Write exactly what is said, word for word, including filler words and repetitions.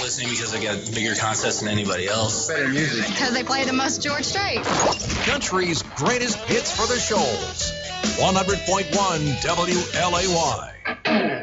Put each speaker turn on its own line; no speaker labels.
listening because they got bigger contests than anybody else.
Better music.
Because they play the most George Strait.
Country's greatest hits for the shoals. one hundred point one W L A Y.